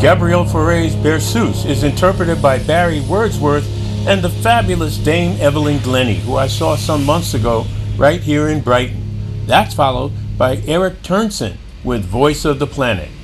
Gabrielle Fauré's Berceuse is interpreted by Barry Wordsworth and the fabulous Dame Evelyn Glennie, who I saw some months ago right here in Brighton. That's followed by Eric Turnson with Voice of the Planet.